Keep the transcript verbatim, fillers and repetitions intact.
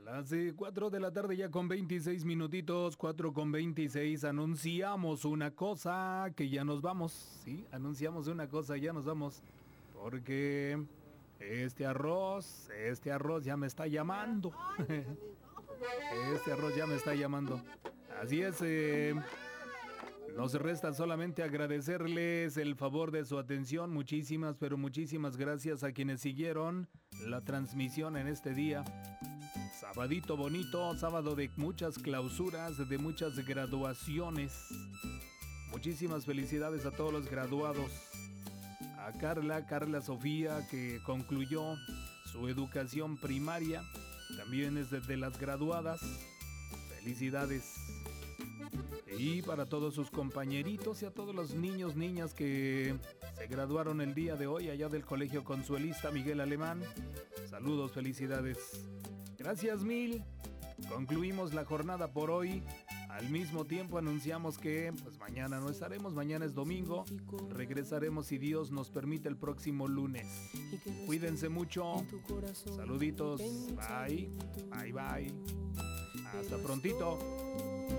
Las eh, cuatro de la tarde ya con veintiséis minutitos, cuatro con veintiséis, anunciamos una cosa que ya nos vamos, ¿sí? Anunciamos una cosa, ya nos vamos, porque este arroz, este arroz ya me está llamando, este arroz ya me está llamando, así es, eh, nos resta solamente agradecerles el favor de su atención, muchísimas, pero muchísimas gracias a quienes siguieron la transmisión en este día. Sabadito bonito, sábado de muchas clausuras, de muchas graduaciones. Muchísimas felicidades a todos los graduados. A Carla, Carla Sofía, que concluyó su educación primaria. También es de, de las graduadas. Felicidades. Y para todos sus compañeritos y a todos los niños, niñas que se graduaron el día de hoy allá del Colegio Consuelista Miguel Alemán. Saludos, felicidades. Gracias mil. Concluimos la jornada por hoy. Al mismo tiempo anunciamos que pues mañana no estaremos, mañana es domingo. Regresaremos si Dios nos permite el próximo lunes. Cuídense mucho. Saluditos. Bye. Bye bye. Hasta prontito.